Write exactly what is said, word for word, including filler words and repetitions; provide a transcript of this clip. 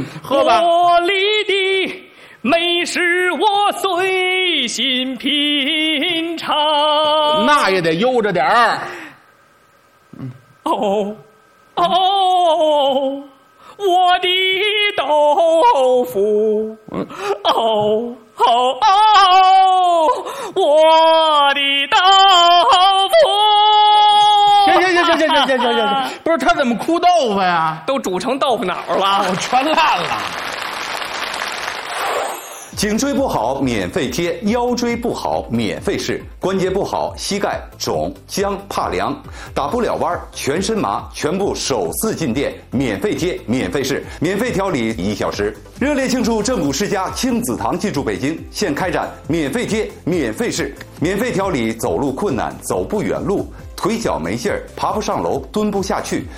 喝吧。 锅里的美食我随心品尝。 那也得悠着点儿。 哦哦，我的豆腐。嗯。哦哦哦，我的豆腐。 行行行行行行行行行，不是他怎么哭豆腐呀？ 都煮成豆腐脑了， 我全烂了。 颈椎不好免费贴，腰椎不好免费试，关节不好膝盖肿僵怕凉，打不了弯全身麻，全部首次进店免费贴免费试，免费调理一小时。热烈庆祝正骨世家亲子堂进驻北京，现开展免费贴免费试，免费调理走路困难、走不远路、腿脚没劲儿、爬不上楼、蹲不下去。